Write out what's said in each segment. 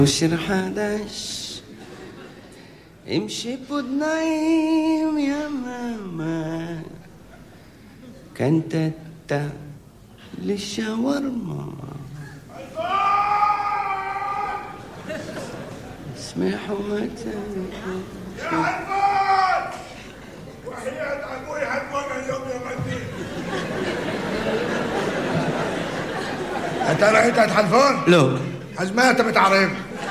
وشر حداش امشي بدنايم يا ماما كانت تتا للشاورما اسمحوا متى يا هالفون وحياة أبوي هالفون اليوم يا مدين أنت رأيت هالفون؟ لو حزمات بتعرف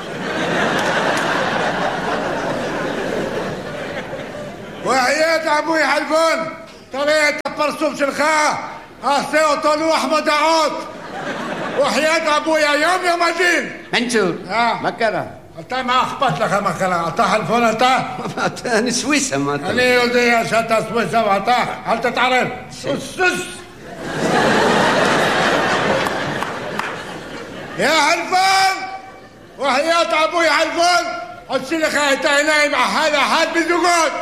وحياة أبوي هالفون طريقة برسوب شلخاء أخسي طلوع أحمد عوض وحياة أبويا يوم يا مدين منشور مكرة أنت ما أخبط لك مكرة أنت هالفون أنت أنا سويسة ما أنا يودي يا شتا سويسة وأنت هل تتعرف سس يا هالفون وحياة أبوي هالفون السلخة هتايناي مع هذا حد بزوجات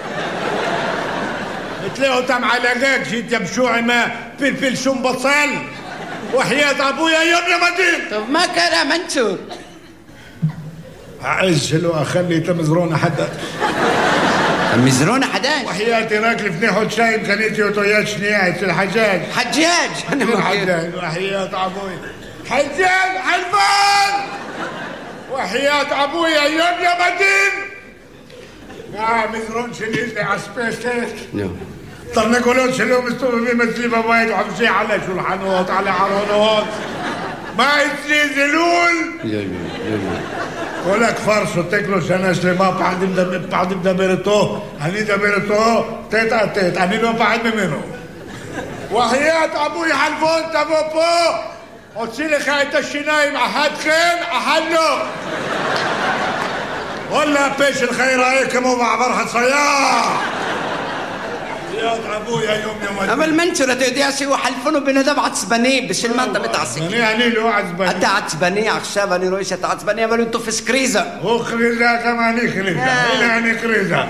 تلاقوا تم علاقاك جيت يمشوعي ما فلفل شم بصل وحياة أبويا يوم يا مدين طب ما كان منشور أعزل وأخلي تمزرون حدا مزرونة حداش وحياتي راكل في نحو شاي مخليتي وطيات شنيعة الحجاج حجاج أنا الحجاج وحياة أبويا حجاج حلفان وحياة أبويا يوم يا مدين مزرون شنيزي عسبيشتك طلنا قولون شلو مستوى في مسلمة وايد وحمشي على شلحانوات على عرونوات ما يتنزلون ولك فرص وتاكلوا سنة سليما بعد مدبرتو هني دبرتو تيت هني لو بعد منه وحياة أبوي حلفون تبوبو وتصيلي خايت الشناي مع حد خين أحلو ولا بيش الخير عليكم ومع فرحة صياح يا أبويا يوم يوم أما المنشورة تودياسي وحلفونه بندم عصباني بش المنطقة بتعصي يعني له عصباني أنت عصباني عخشابني رويشة عصباني أما أنتوا في سكريزة وخريزة كمان خريزة يعني خريزة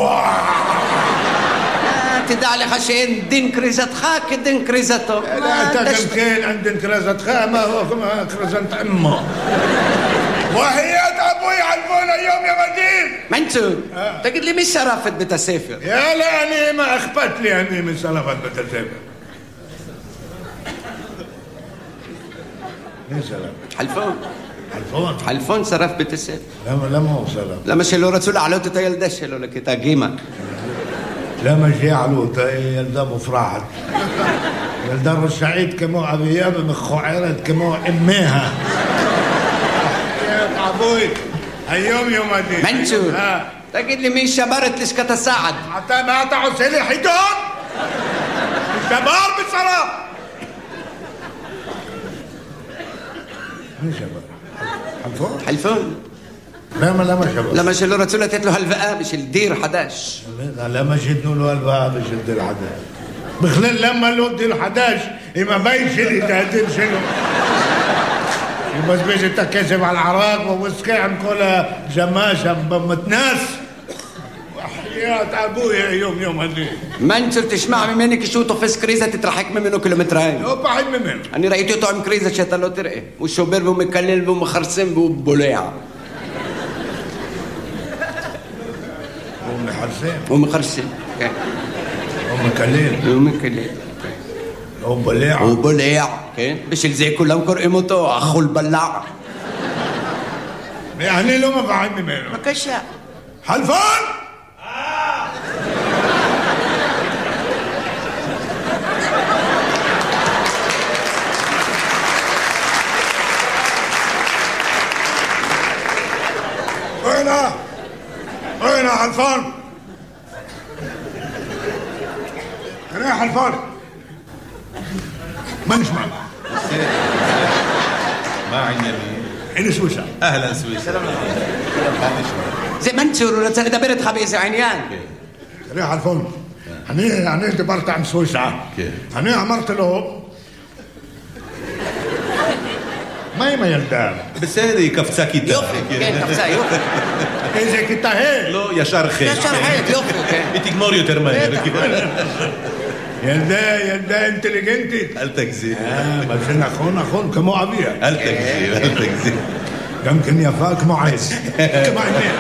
تدع لي خشين دين كريزة خاك دين كريزته لا تقمتين عند كريزة خا ما هو كريزة أمه وحياة أبوي حلفون اليوم يا مدين منشور تقول لي مش شرافة بتسافر يا لا أنا ما أخبت لي أني من شرافة بتسافر مين شرف؟ حلفون شرف بتسافر لا ما هو شرف لما شلو رسول علوت تيل شلو لك تاقيمك لما جي علوت يلدا مفرحت يلدا السعيد كمو أبياب مخوعرت كمو أميها يا أبوي اليوم يوم الدين منشور تقول لي مين شبرت ليش كتساعد حتى ما تعوز لي حيدون الشبار بالصلاة مين شبر؟ حلفون لما شبر لما شلو رسولة تتلو هالفقا مش الدير حداش لما جدنوا له هالفقا مش الدير حداش بخلال لما له الدير حداش إما بيش اللي تهدين شنو بس بيجي تكشف على العراق ووسكي عم كلها جماشة بمتناس وحياة أبويا يوم هالليل منشور تسمع منك شوطه في سكريزة تترحك منه كيلومترين هو بعد منه أنا رأيته طعم كريزة شتلو ترقي والشوبير ومكلل ومخرسم وبوليع ومخرسم ومكلل وبليع بش زي كلهم كرقمتو أخو البلاع يعني لو ما بعدني منه ما كشا حلفان وين حلفان انا حلفان ما نسمع ما عندنا إلى سويسرا أهلا سويسرا زي منشور ولا دبرت خبيث عينيان ريح الفل هني دبرت عن سويسرا هني عمرت له ما يلدان بس هذه كفتاكيتا يوفي إذا كنت هي لو يا شرخي يوفي بتجموريو ترماني يلدا انتليجنتي هل تكذب بس اخون كمو ابيع هل تكذب يمكن يفا כמו עז. כמו עניין.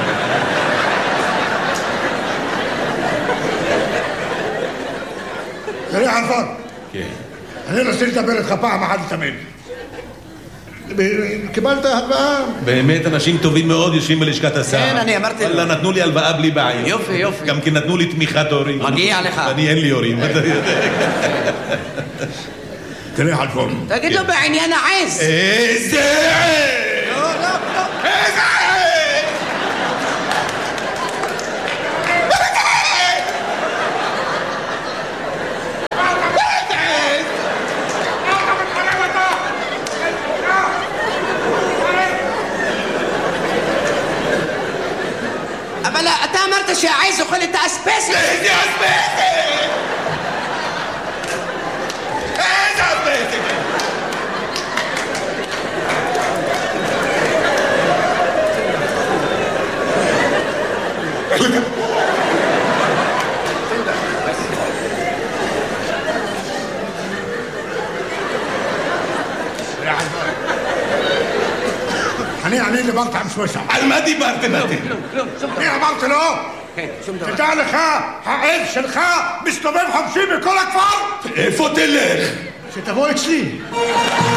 תראה חלפון. כן. אני רוצה לדבר איתך פעם אחת לתמיד. קיבלת הלוואה? באמת אנשים טובים מאוד יושבים בלשכת השר. כן, אני אמרתי לו. וואלה, נתנו לי הלוואה בלי בעיה. יופי, יופי. גם כי נתנו לי תמיכת הורים. מגיע לך. אני אין לי הורים. תראה חלפון. תגיד לו בעניין העז. איזה עז! לא, לא, לא. איזה עז! אבל אתה אמרת שהעז אוכל את האספסת. איזה אספסת! איזה אספסת! אני דיברת עם שויסה. על מה דיברתם אתם? כלום, שום דבר. אני אמרתי לו, כן, שום דבר. תדע לך, העז שלך מסתובב חופשי בכל הכפר. איפה תלך? שתבוא אצלי.